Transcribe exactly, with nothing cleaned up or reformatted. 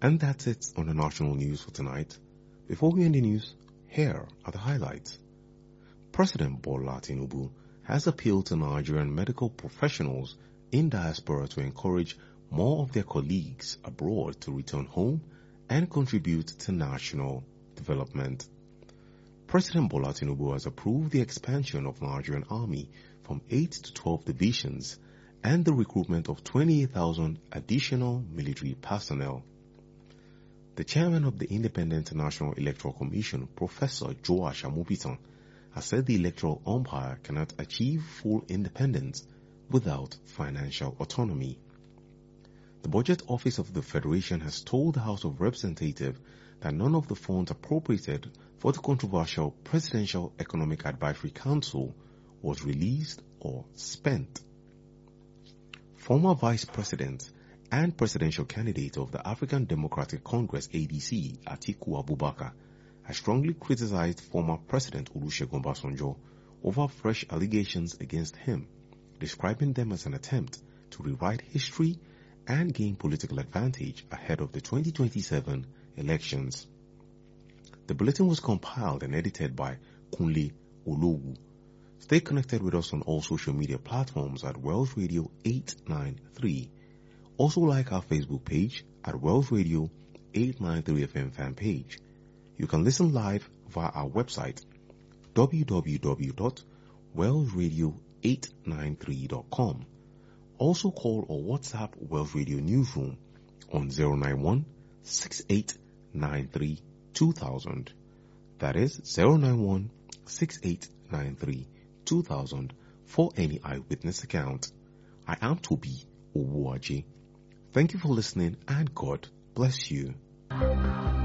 And that's it on the national news for tonight. Before we end the news, here are the highlights. President Bola Tinubu has appealed to Nigerian medical professionals in diaspora to encourage more of their colleagues abroad to return home and contribute to national development. President Bola Tinubu has approved the expansion of Nigerian Army from eight to twelve divisions and the recruitment of twenty-eight thousand additional military personnel. The chairman of the Independent National Electoral Commission, Professor Joash Amopitan, has said the electoral umpire cannot achieve full independence without financial autonomy. The Budget Office of the Federation has told the House of Representatives that none of the funds appropriated for the controversial Presidential Economic Advisory Council was released or spent. Former Vice President and presidential candidate of the African Democratic Congress A D C, Atiku Abubakar, has strongly criticized former President Olusegun Obasanjo over fresh allegations against him, describing them as an attempt to rewrite history and gain political advantage ahead of the twenty twenty-seven elections. The bulletin was compiled and edited by Kunle Olowu. Stay connected with us on all social media platforms at Wells Radio eight nine three. Also like our Facebook page at Wells Radio eight nine three F M fan page. You can listen live via our website w w w dot wells radio eight nine three dot com. Also call or WhatsApp Wells Radio Newsroom on zero nine one, six eight nine three, two thousand. That is zero nine one, six eight nine three, two thousand for any eyewitness account. I am Toby Owuaji. Thank you for listening and God bless you.